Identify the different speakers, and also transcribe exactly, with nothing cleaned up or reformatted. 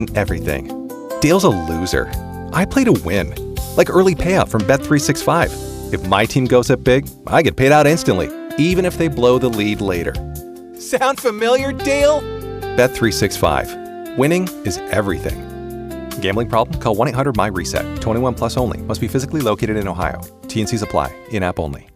Speaker 1: everything. Dale's a loser. I play to win. Like early payout from Bet three sixty-five. If my team goes up big, I get paid out instantly, even if they blow the lead later. Sound familiar, Dale? Bet three sixty-five. Winning is everything. Gambling problem? Call one eight hundred M Y RESET. twenty-one plus only. Must be physically located in Ohio. T and Cs apply. In-app only.